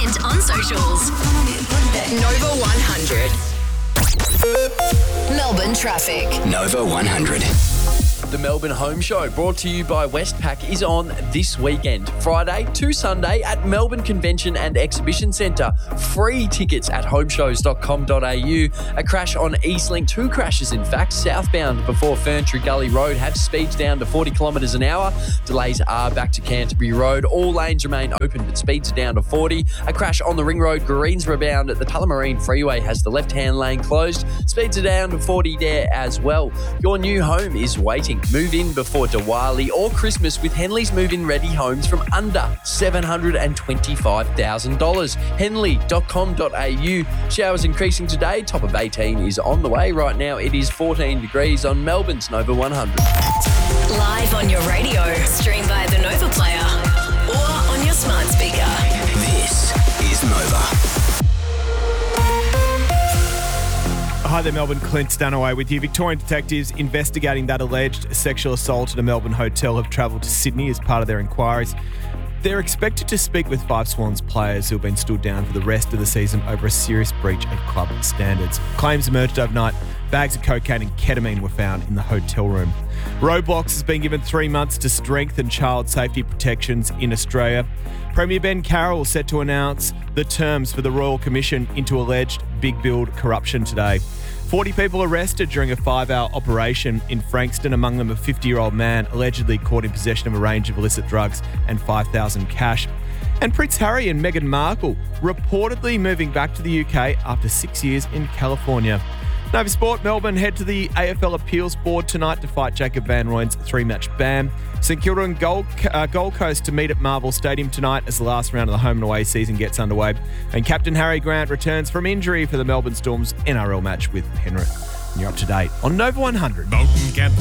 Comment on socials. Nova 100. Melbourne traffic. Nova 100. The Melbourne Home Show, brought to you by Westpac, is on this weekend, Friday to Sunday at Melbourne Convention and Exhibition Centre. Free tickets at homeshows.com.au. A crash on Eastlink, 2 crashes in fact, southbound before Ferntree Gully Road have speeds down to 40 kilometres an hour. Delays are back to Canterbury Road. All lanes remain open, but speeds are down to 40. A crash on the Ring Road, Greensborough bound at the Tullamarine Freeway has the left-hand lane closed. Speeds are down to 40 there as well. Your new home is waiting. Move in before Diwali or Christmas with Henley's move-in ready homes from under $725,000. Henley.com.au. Showers increasing today. Top of 18 is on the way. Right now it is 14 degrees on Melbourne's Nova 100. Live on your radio. Stream via the Nova Player or on your smart speaker. This is Nova. Hi there, Melbourne. Clint Stanaway with you. Victorian detectives investigating that alleged sexual assault at a Melbourne hotel have travelled to Sydney as part of their inquiries. They're expected to speak with Five Swans players who have been stood down for the rest of the season over a serious breach of club standards. Claims emerged overnight. Bags of cocaine and ketamine were found in the hotel room. Roblox has been given 3 months to strengthen child safety protections in Australia. Premier Ben Carroll set to announce the terms for the Royal Commission into alleged big build corruption today. 40 people arrested during a 5-hour operation in Frankston, among them a 50-year-old man allegedly caught in possession of a range of illicit drugs and $5,000 cash. And Prince Harry and Meghan Markle reportedly moving back to the UK after 6 years in California. Nova Sport, Melbourne head to the AFL Appeals Board tonight to fight Jacob Van Rooyen's 3-match ban. St Kilda and Gold Coast to meet at Marvel Stadium tonight as the last round of the home and away season gets underway. And Captain Harry Grant returns from injury for the Melbourne Storm's NRL match with Penrith. And you're up to date on Nova 100.